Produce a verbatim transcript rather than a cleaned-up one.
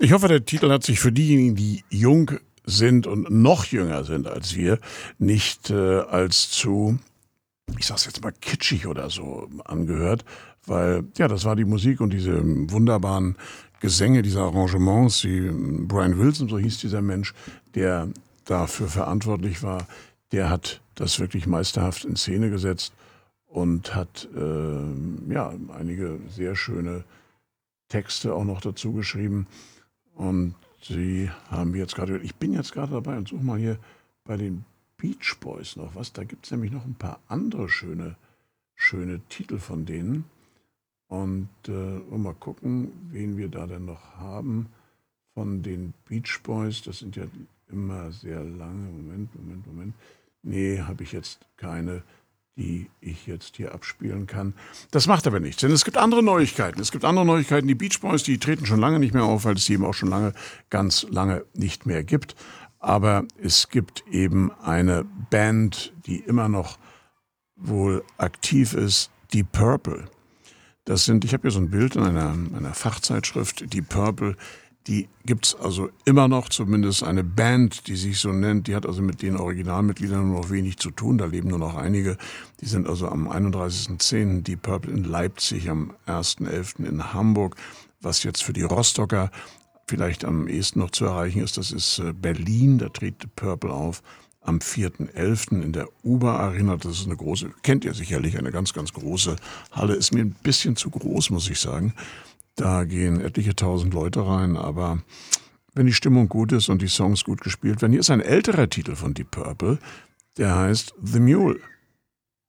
Ich hoffe, der Titel hat sich für diejenigen, die jung sind und noch jünger sind als wir, nicht äh, als zu, ich sag's jetzt mal, kitschig oder so angehört, weil ja, das war die Musik und diese wunderbaren Gesänge, diese Arrangements, die Brian Wilson, so hieß dieser Mensch, der dafür verantwortlich war, der hat das wirklich meisterhaft in Szene gesetzt und hat äh, ja einige sehr schöne Texte auch noch dazu geschrieben. Und sie haben jetzt gerade, ich bin jetzt gerade dabei und suche mal hier bei den Beach Boys noch was. Da gibt es nämlich noch ein paar andere schöne, schöne Titel von denen. Und äh, mal gucken, wen wir da denn noch haben von den Beach Boys. Das sind ja immer sehr lange. Moment, Moment, Moment. Nee, habe ich jetzt keine, die ich jetzt hier abspielen kann. Das macht aber nichts, denn es gibt andere Neuigkeiten. Es gibt andere Neuigkeiten. Die Beach Boys, die treten schon lange nicht mehr auf, weil es die eben auch schon lange, ganz lange nicht mehr gibt. Aber es gibt eben eine Band, die immer noch wohl aktiv ist, Deep Purple. Das sind, ich habe hier so ein Bild in einer, einer Fachzeitschrift, Deep Purple. Die gibt's also immer noch, zumindest eine Band, die sich so nennt. Die hat also mit den Originalmitgliedern nur noch wenig zu tun. Da leben nur noch einige. Die sind also am einunddreißigsten zehnten Deep Purple in Leipzig, am ersten elften in Hamburg. Was jetzt für die Rostocker vielleicht am ehesten noch zu erreichen ist, das ist Berlin. Da tritt Deep Purple auf am vierten elften in der Uber Arena. Das ist eine große, kennt ihr sicherlich, eine ganz, ganz große Halle. Ist mir ein bisschen zu groß, muss ich sagen. Da gehen etliche tausend Leute rein, aber wenn die Stimmung gut ist und die Songs gut gespielt werden. Hier ist ein älterer Titel von Deep Purple, der heißt The Mule.